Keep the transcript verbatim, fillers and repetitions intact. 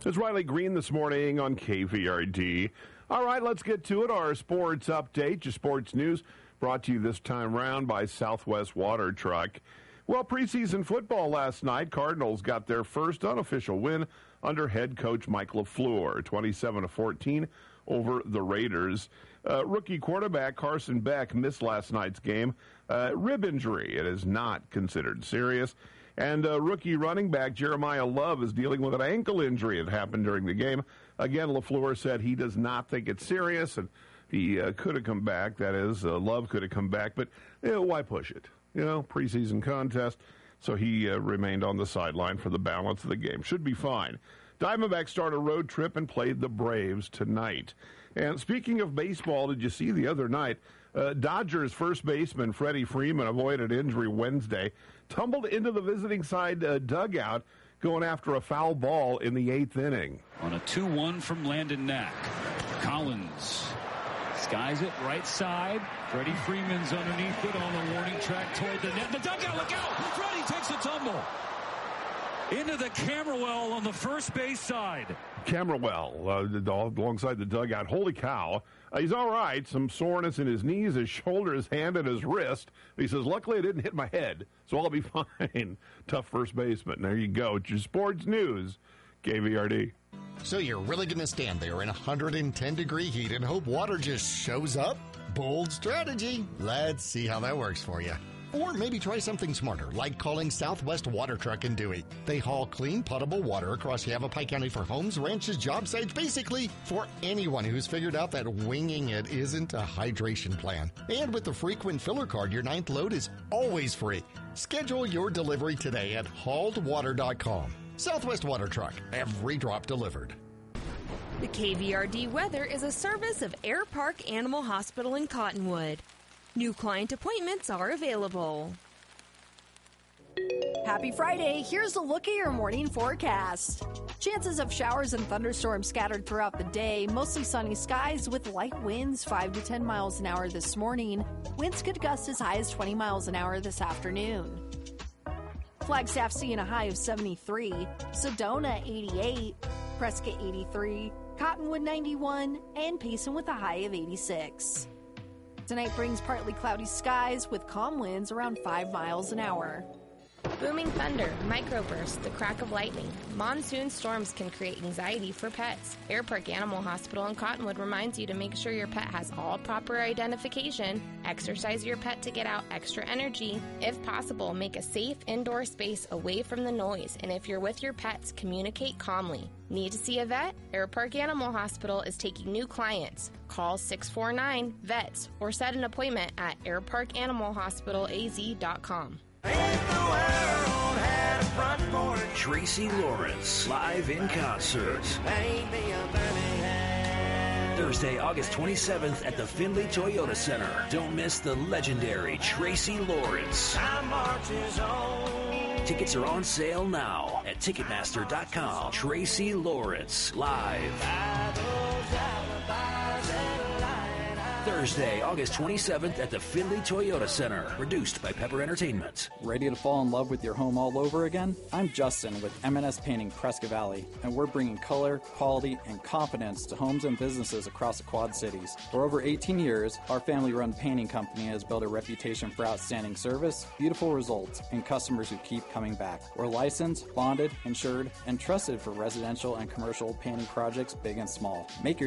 It's Riley Green this morning on K V R D. All right, let's get to it. Our sports update, your sports news, brought to you this time round by Southwest Water Truck. Well, preseason football last night, Cardinals got their first unofficial win under head coach Mike LaFleur, twenty-seven to fourteen over the Raiders. Uh, rookie quarterback Carson Beck missed last night's game. Uh, rib injury. It is not considered serious. And uh, rookie running back Jeremiah Love is dealing with an ankle injury that happened during the game. Again, LaFleur said he does not think it's serious, and he uh, could have come back. That is, uh, Love could have come back, but you know, why push it? You know, preseason contest. So he uh, remained on the sideline for the balance of the game. Should be fine. Diamondbacks start a road trip and played the Braves tonight. And speaking of baseball, did you see the other night, uh, Dodgers first baseman Freddie Freeman avoided injury Wednesday, tumbled into the visiting side uh, dugout, going after a foul ball in the eighth inning. On a two one from Landon Knack. Collins skies it right side. Freddie Freeman's underneath it on the warning track toward the net. The dugout, look out! Freddie takes a tumble into the camera well on the first base side. Camera well uh, alongside the dugout. Holy cow. Uh, he's all right. Some soreness in his knees, his shoulder, his hand, and his wrist. He says, luckily it didn't hit my head, so I'll be fine. Tough first baseman. There you go. It's your sports news. K V R D. So you're really going to stand there in one hundred ten degree heat and hope water just shows up? Bold strategy. Let's see how that works for you. Or maybe try something smarter, like calling Southwest Water Truck in Dewey. They haul clean, potable water across Yavapai County for homes, ranches, job sites, basically for anyone who's figured out that winging it isn't a hydration plan. And with the frequent filler card, your ninth load is always free. Schedule your delivery today at hauled water dot com. Southwest Water Truck, every drop delivered. The K V R D weather is a service of Air Park Animal Hospital in Cottonwood. New client appointments are available. Happy Friday. Here's a look at your morning forecast. Chances of showers and thunderstorms scattered throughout the day. Mostly sunny skies with light winds, five to ten miles an hour this morning. Winds could gust as high as twenty miles an hour this afternoon. Flagstaff seeing a high of seventy-three. Sedona, eighty-eight. Prescott, eighty-three. Cottonwood, ninety-one. And Payson with a high of eighty-six. Tonight brings partly cloudy skies with calm winds around five miles an hour. Booming thunder, microbursts, the crack of lightning. Monsoon storms can create anxiety for pets. Air Park Animal Hospital in Cottonwood reminds you to make sure your pet has all proper identification, exercise your pet to get out extra energy. If possible, make a safe indoor space away from the noise, and if you're with your pets, communicate calmly. Need to see a vet? Air Park Animal Hospital is taking new clients. Call six four nine, V E T S or set an appointment at air park animal hospital a z dot com. Tracy Lawrence, live in concert. Thursday, August twenty-seventh at the Findlay Toyota Center. Don't miss the legendary Tracy Lawrence. Tickets are on sale now at ticketmaster dot com. Tracy Lawrence, live. Thursday, August twenty-seventh at the Findlay Toyota Center. Produced by Pepper Entertainment. Ready to fall in love with your home all over again? I'm Justin with M and S Painting Prescott Valley, and we're bringing color, quality, and confidence to homes and businesses across the Quad Cities. For over eighteen years, our family-run painting company has built a reputation for outstanding service, beautiful results, and customers who keep coming back. We're licensed, bonded, insured, and trusted for residential and commercial painting projects big and small. Make your